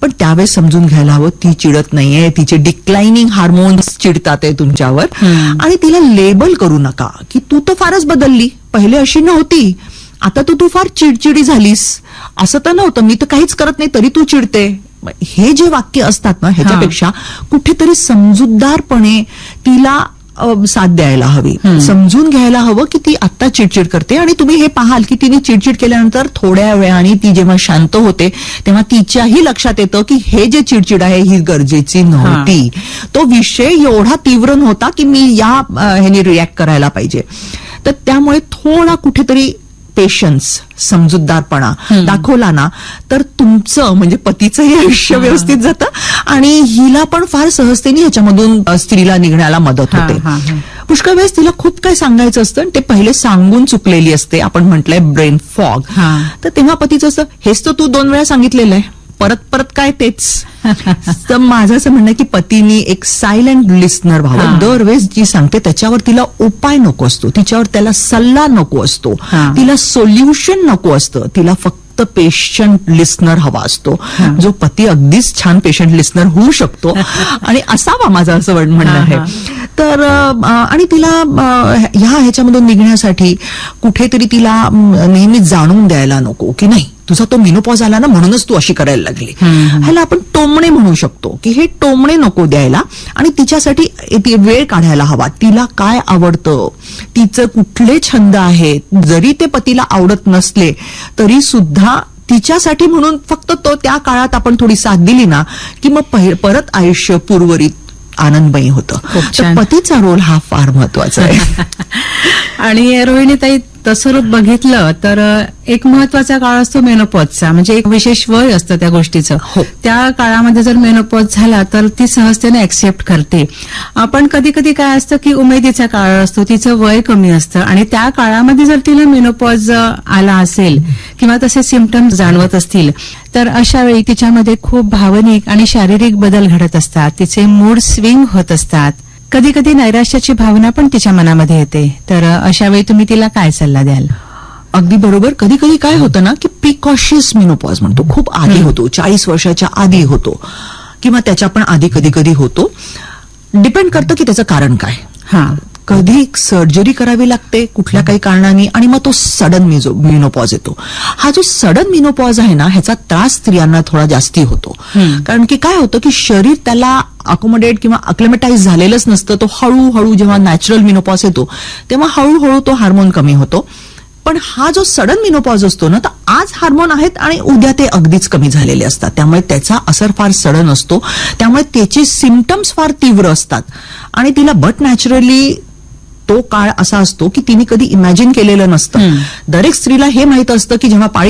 पण त्यावेळेस समजून घ्यायला हवं ती चिडत नाहीये, तिचे डिक्लाइनिंग हार्मोन्स चिडतात आहे तुमच्यावर. आणि तिला लेबल करू नका की तू तर फारच बदलली, पहिले अशी नव्हती, आता तू फार चिडचिडी झालीस, असं तर नव्हतं, मी तर काहीच करत नाही तरी तू चिडते. हे जे वाक्य असतात ना ह्याच्यापेक्षा कुठेतरी समजूतदारपणे तिला साथ द्यायला हवी, समजून घ्यायला हवं की ती आता चिडचिड करते. आणि तुम्ही हे पाहाल की तिने चिडचिड केल्यानंतर थोड्या वेळाने ती जेव्हा शांत होते तेव्हा तिच्याही लक्षात येतं की हे जे चिडचिड आहे ही गरजेची नव्हती, तो विषय एवढा तीव्र नव्हता की मी या ह्याने रिॲक्ट करायला पाहिजे. तर त्यामुळे थोडा कुठेतरी पेशन्स, समजूतदारपणा दाखवला ना तर तुमचं म्हणजे पतीचंही आयुष्य व्यवस्थित जातं आणि हिला पण फार सहजतेने ह्याच्यामधून स्त्रीला निघण्याला मदत होते. पुष्कळ वेळेस तिला खूप काय सांगायचं असतं ते पहिले सांगून चुकलेली असते, आपण म्हटलंय ब्रेन फॉग. तर तेव्हा पतीचं असतं हेच तर तू 2 वेळा सांगितलेलं आहे, परत परत काय तेच. तर माझं असं म्हणणं की पतीनी एक सायलेंट लिस्नर व्हावं. दरवेळेस जी सांगते त्याच्यावर तिला उपाय नको असतो, तिच्यावर त्याला सल्ला नको असतो, तिला सोल्युशन नको असतं, तिला फक्त पेशंट लिस्नर हवा असतो. जो पती अगदीच छान पेशंट लिस्नर होऊ शकतो आणि असावा, माझं असं म्हणणं आहे. तर आणि तिला ह्याच्यामधून निघण्यासाठी कुठेतरी तिला नेहमी जाणून द्यायला नको की नाही तुझा तो मेनोपॉज आला ना म्हणूनच तू अशी करायला लागली. ह्याला आपण टोमणे म्हणू शकतो की हे टोमणे नको द्यायला आणि तिच्यासाठी वेळ काढायला हवा. तिला काय आवडतं, तिचं कुठले छंद आहेत, जरी ते पतीला आवडत नसले तरी सुद्धा तिच्यासाठी म्हणून फक्त तो त्या काळात आपण थोडी साथ दिली ना की मग परत आयुष्य पूर्वरित आनंदमयी होतं. तर पतीचा रोल हा फार महत्वाचा आहे. आणि रोहिणीताई तसं रूप बघितलं तर एक महत्वाचा काळ असतो मेनोपॉजचा, म्हणजे एक विशेष वय असतं त्या गोष्टीचं. त्या काळामध्ये जर मेनोपॉज झाला तर ती सहजतेने ऍक्सेप्ट करते. आपण कधी कधी काय असतं की उमेदीचा काळ असतो, तिचं वय कमी असतं आणि त्या काळामध्ये जर तिला मेनोपॉज आला असेल किंवा तसे सिम्पटम्स जाणवत असतील तर अशा वेळी तिच्यामध्ये खूप भावनिक आणि शारीरिक बदल घडत असतात, तिचे मूड स्विंग होत असतात, कधी कधी नैराश्याची भावना पण तिच्या मनामध्ये येते. तर अशा वेळी तुम्ही तिला काय सल्ला द्याल? अगदी बरोबर. कधी कधी काय होतं ना की प्रिकॉशियस मेनोपॉज म्हणतो, खूप आधी होतो, 40 वर्षाच्या आधी होतो किंवा त्याच्या पण आधी कधी कधी होतो. डिपेंड करतं की त्याचं कारण काय. कधी सर्जरी करावी लागते कुठल्या काही कारणाने आणि मग तो सडन मेनोपॉज येतो. हा जो सडन मेनोपॉज आहे ना ह्याचा त्रास स्त्रियांना थोडा जास्ती होतो. कारण की काय होतं की शरीर त्याला अकोमोडेट किंवा अक्लेमेटाइज झालेलंच नसतं. तो हळूहळू जेव्हा नॅचरल मेनोपॉज येतो तेव्हा हळूहळू तो हार्मोन कमी होतो. पण हा जो सडन मेनोपॉज असतो ना तर आज हार्मोन आहेत आणि उद्या ते अगदीच कमी झालेले असतात, त्यामुळे त्याचा असर फार सडन असतो, त्यामुळे त्याचे सिम्पटम्स फार तीव्र असतात. आणि तिला बट नॅचरली तो काळ असा असतो की तिने कधी इमॅजिन केलेलं नसतं. दरेक स्त्रीला हे माहित असतं की जेव्हा पाळी